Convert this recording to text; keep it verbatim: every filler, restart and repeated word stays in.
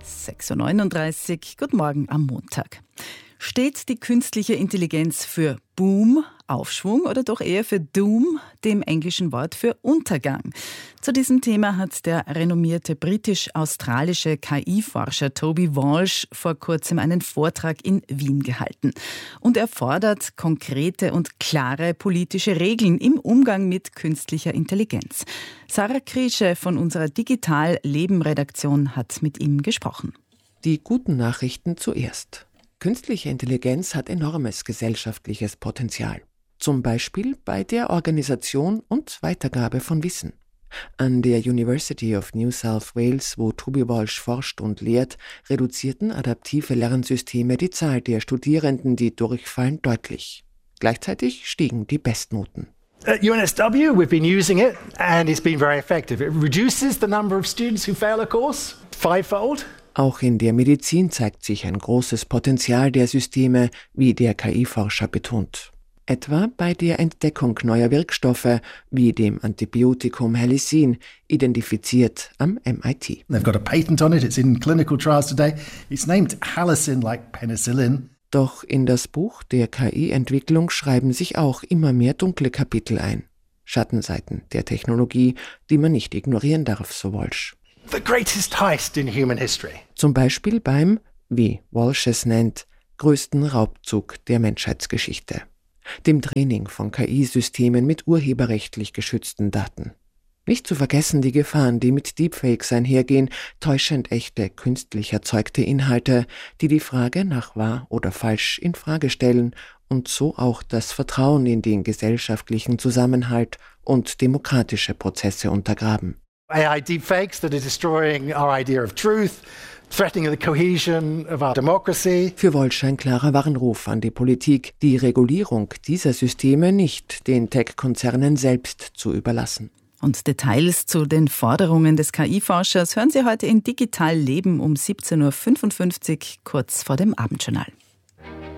sechs Uhr neununddreißig, guten Morgen am Montag. Steht die künstliche Intelligenz für Boom, Aufschwung oder doch eher für Doom, dem englischen Wort für Untergang? Zu diesem Thema hat der renommierte britisch-australische K I-Forscher Toby Walsh vor kurzem einen Vortrag in Wien gehalten. Und er fordert konkrete und klare politische Regeln im Umgang mit künstlicher Intelligenz. Sarah Kriesche von unserer Digital-Leben-Redaktion hat mit ihm gesprochen. Die guten Nachrichten zuerst. Künstliche Intelligenz hat enormes gesellschaftliches Potenzial. Zum Beispiel bei der Organisation und Weitergabe von Wissen. An der University of New South Wales, wo Toby Walsh forscht und lehrt, reduzierten adaptive Lernsysteme die Zahl der Studierenden, die durchfallen, deutlich. Gleichzeitig stiegen die Bestnoten. At U N S W, we've been using it and it's been very effective. It reduces the number of students who fail a course fivefold. Auch in der Medizin zeigt sich ein großes Potenzial der Systeme, wie der K I-Forscher betont. Etwa bei der Entdeckung neuer Wirkstoffe, wie dem Antibiotikum Halicin, identifiziert am M I T. They've got a patent on it, it's in clinical trials today. It's named Halicin like penicillin. Doch in das Buch der K I-Entwicklung schreiben sich auch immer mehr dunkle Kapitel ein. Schattenseiten der Technologie, die man nicht ignorieren darf, so Walsh. The greatest heist in human history. Zum Beispiel beim, wie Walsh es nennt, größten Raubzug der Menschheitsgeschichte. Dem Training von K I-Systemen mit urheberrechtlich geschützten Daten. Nicht zu vergessen die Gefahren, die mit Deepfakes einhergehen, täuschend echte, künstlich erzeugte Inhalte, die die Frage nach wahr oder falsch in Frage stellen und so auch das Vertrauen in den gesellschaftlichen Zusammenhalt und demokratische Prozesse untergraben. A I deepfakes that are destroying our idea of truth, threatening the cohesion of our democracy. Für Walsh ein klarer Warnruf an die Politik, die Regulierung dieser Systeme nicht den Tech-Konzernen selbst zu überlassen. Und Details zu den Forderungen des K I-Forschers hören Sie heute in Digital Leben um siebzehn Uhr fünfundfünfzig, kurz vor dem Abendjournal.